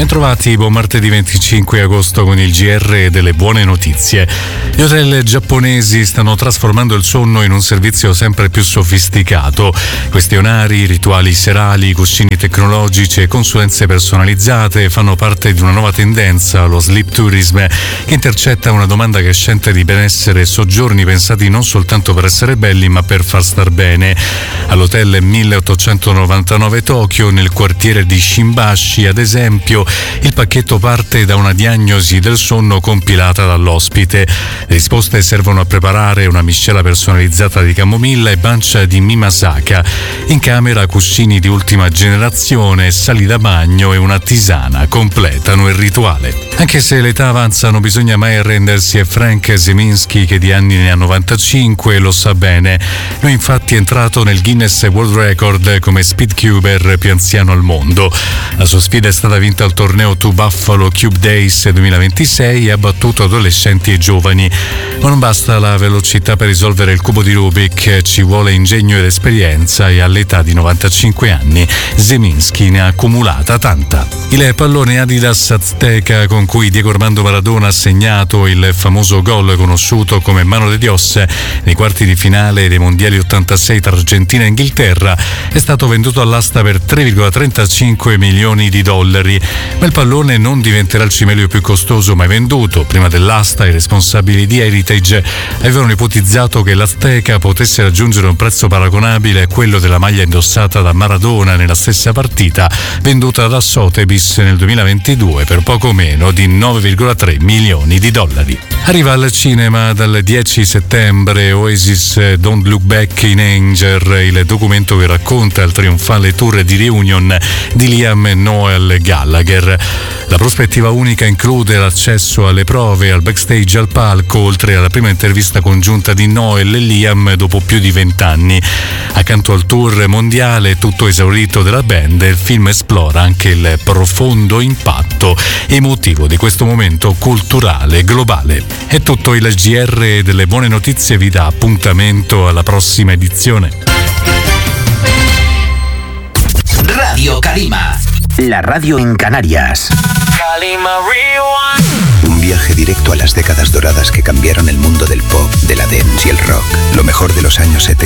Bentrovati, buon martedì 25 agosto con il GR delle buone notizie. Gli hotel giapponesi stanno trasformando il sonno in un servizio sempre più sofisticato. Questionari, rituali serali, cuscini tecnologici e consulenze personalizzate fanno parte di una nuova tendenza, lo sleep tourism, che intercetta una domanda crescente di benessere e soggiorni pensati non soltanto per essere belli ma per far star bene. All'hotel 1899 Tokyo, nel quartiere di Shimbashi, ad esempio, il pacchetto parte da una diagnosi del sonno compilata dall'ospite. Le risposte servono a preparare una miscela personalizzata di camomilla e bancia di mimasaka. In camera cuscini di ultima generazione, sali da bagno e una tisana completano il rituale. Anche se l'età avanza non bisogna mai arrendersi, e Frank Zeminski, che di anni ne ha 95, lo sa bene. Lui infatti è entrato nel Guinness World Record come speedcuber più anziano al mondo. La sua sfida è stata vinta al torneo To Buffalo Cube Days 2026 e ha battuto adolescenti e giovani. Ma non basta la velocità per risolvere il cubo di Rubik, ci vuole ingegno ed esperienza, e all'età di 95 anni Zeminski ne ha accumulata tanta. Il pallone Adidas Azteca con cui Diego Armando Maradona ha segnato il famoso gol conosciuto come Mano de Dios nei quarti di finale dei mondiali 86 tra Argentina e Inghilterra è stato venduto all'asta per $3,35 milioni. Ma il pallone non diventerà il cimelio più costoso mai venduto. Prima dell'asta i responsabili di Heritage avevano ipotizzato che l'Azteca potesse raggiungere un prezzo paragonabile a quello della maglia indossata da Maradona nella stessa partita, venduta da Sotheby's nel 2022 per poco meno di $9,3 milioni. Arriva al cinema dal 10 settembre Oasis Don't Look Back in Anger, il documento che racconta il trionfale tour di reunion di Liam e Noel Gallagher. La prospettiva unica include l'accesso alle prove, al backstage, al palco, oltre alla prima intervista congiunta di Noel e Liam dopo più di 20 anni. Accanto al tour mondiale tutto esaurito della band, il film esplora anche il profondo impatto emotivo di questo momento culturale globale. È tutto. Il GR delle buone notizie vi dà appuntamento alla prossima edizione. Radio Calima, la radio en Canarias. Calima Rewind. Un viaje directo a las décadas doradas que cambiaron el mundo del pop, de la dance y el rock. Lo mejor de los años 70.